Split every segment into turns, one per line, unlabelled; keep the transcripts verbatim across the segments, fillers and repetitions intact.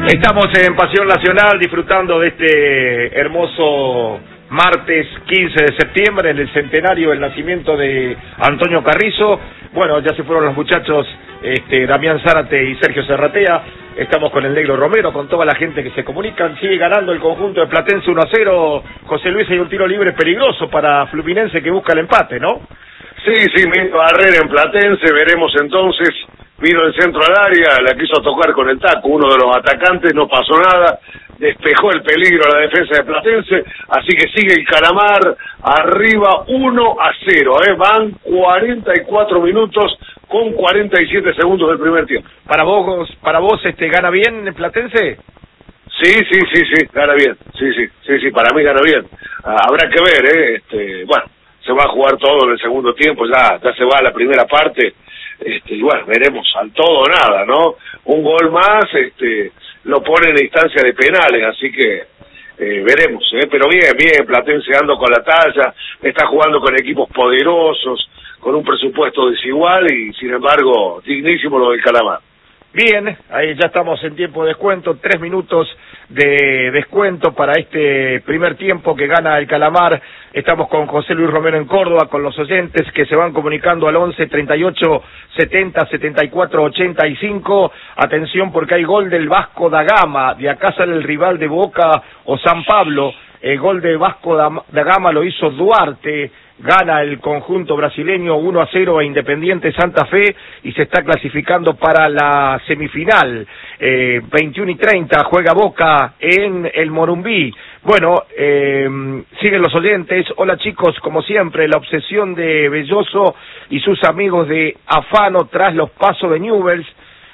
Estamos en Pasión Nacional disfrutando de este hermoso martes quince de septiembre, en el centenario del nacimiento de Antonio Carrizo. Bueno, ya se fueron los muchachos este, Damián Zárate y Sergio Serratea. Estamos con el Negro Romero, con toda la gente que se comunican. Sigue ganando el conjunto de Platense uno a cero. José Luis, hay un tiro libre peligroso para Fluminense que busca el empate, ¿no?
Sí, sí, mismo Barrera en Platense. Veremos entonces. Vino el centro al área, la quiso tocar con el taco, uno de los atacantes, no pasó nada, despejó el peligro a la defensa de Platense, así que sigue el Calamar arriba uno a cero, ¿eh? Van cuarenta y cuatro minutos con cuarenta y siete segundos del primer tiempo.
¿Para vos, para vos este, gana bien el Platense?
Sí, sí, sí, sí, gana bien, sí, sí, sí, sí, para mí gana bien. Ah, habrá que ver, ¿eh? Este, bueno, se va a jugar todo en el segundo tiempo, ya, ya se va a la primera parte. Este, y bueno, veremos al todo o nada, ¿no? Un gol más este, lo pone en instancia de penales, así que eh, veremos, ¿eh? Pero bien, bien, Platense ando con la talla, está jugando con equipos poderosos, con un presupuesto desigual y sin embargo dignísimo lo del Calamar.
Bien, ahí ya estamos en tiempo de descuento, tres minutos de descuento para este primer tiempo que gana el Calamar. Estamos con José Luis Romero en Córdoba, con los oyentes que se van comunicando al once, treinta y ocho, setenta, setenta y cuatro, ochenta y cinco. Atención porque hay gol del Vasco da Gama, de acá sale el rival de Boca o San Pablo. El gol de Vasco da Gama lo hizo Duarte. Gana el conjunto brasileño uno a cero a Independiente Santa Fe y se está clasificando para la semifinal. Eh, veintiuno y treinta juega Boca en el Morumbí. Bueno, eh, siguen los oyentes. Hola chicos, como siempre, la obsesión de Belloso y sus amigos de Afano tras los pasos de Newell's.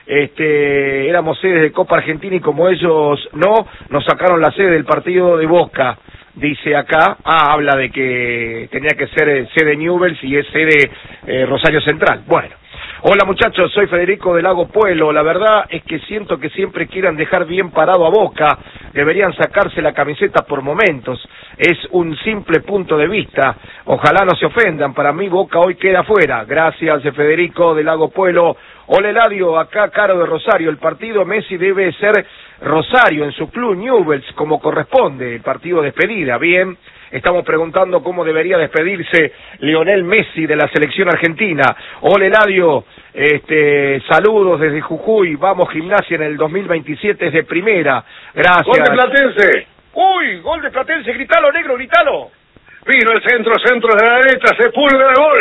Este, éramos sedes de Copa Argentina y como ellos no, nos sacaron la sede del partido de Boca. Dice acá, ah, habla de que tenía que ser sede Newell's y es sede eh, Rosario Central. Bueno, hola muchachos, soy Federico del Lago Pueblo. La verdad es que siento que siempre quieran dejar bien parado a Boca. Deberían sacarse la camiseta por momentos. Es un simple punto de vista. Ojalá no se ofendan. Para mí Boca hoy queda fuera. Gracias, Federico del Lago Pueblo. Hola Eladio, acá Caro de Rosario. El partido Messi debe ser Rosario en su club Newell's como corresponde, el partido de despedida. Bien, estamos preguntando cómo debería despedirse Lionel Messi de la selección argentina. Hola Eladio, este, saludos desde Jujuy. Vamos Gimnasia en el dos mil veintisiete es de primera. Gracias.
Gol de Platense.
Uy, gol de Platense, gritalo negro, gritalo.
Vino el centro, centro de la derecha, Sepúlveda, gol.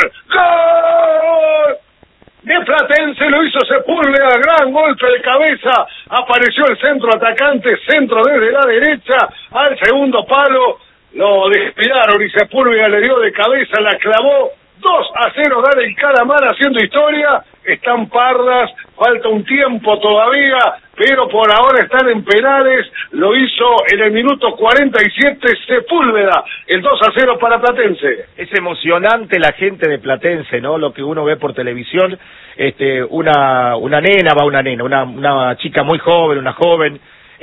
¡Gol! De Platense lo hizo Sepúlveda, gran golpe de cabeza, apareció el centro atacante, centro desde la derecha, al segundo palo, lo despedaron y Sepúlveda le dio de cabeza, la clavó, dos a cero gana el Calamar haciendo historia, están pardas, falta un tiempo todavía, pero por ahora están en penales, lo hizo en el minuto cuarenta y siete Sepúlveda, el dos a cero para Platense.
Es emocionante la gente de Platense, ¿no? Lo que uno ve por televisión, este, una, una nena, va una nena, una, una chica muy joven, una joven,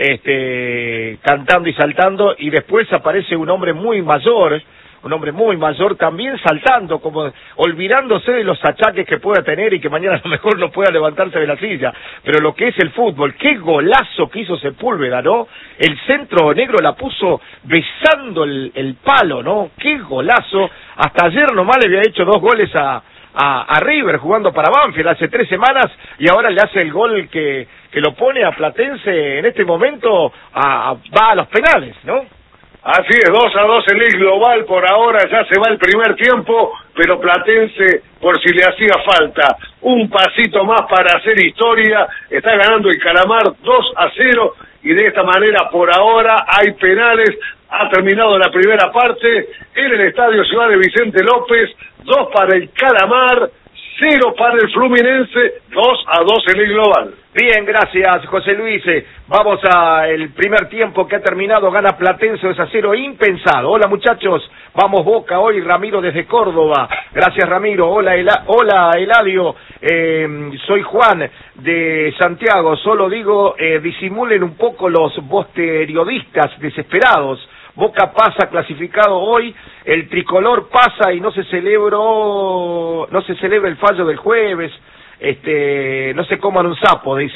este, cantando y saltando, y después aparece un hombre muy mayor, un hombre muy mayor también saltando, como olvidándose de los achaques que pueda tener y que mañana a lo mejor no pueda levantarse de la silla, pero lo que es el fútbol, qué golazo que hizo Sepúlveda, ¿no? El centro negro la puso besando el, el palo, ¿no? Qué golazo, hasta ayer nomás le había hecho dos goles a, a, a River jugando para Banfield hace tres semanas y ahora le hace el gol que, que lo pone a Platense en este momento, a, a, va a los penales, ¿no?
Así es, dos a dos en el global, por ahora ya se va el primer tiempo, pero Platense, por si le hacía falta un pasito más para hacer historia, está ganando el Calamar dos a cero, y de esta manera por ahora hay penales, ha terminado la primera parte, en el estadio Ciudad de Vicente López, dos para el Calamar, cero para el Fluminense, dos a dos en el global.
Bien, gracias José Luis. Vamos a el primer tiempo que ha terminado, gana Platense dos a cero, impensado. Hola muchachos, vamos Boca hoy, Ramiro desde Córdoba. Gracias Ramiro. Hola, Ela hola Eladio, eh, soy Juan de Santiago. Solo digo, eh, disimulen un poco los posteriodistas desesperados. Boca pasa clasificado hoy, el tricolor pasa y no se celebró, no se celebra el fallo del jueves. Este, no se coman un sapo, dice.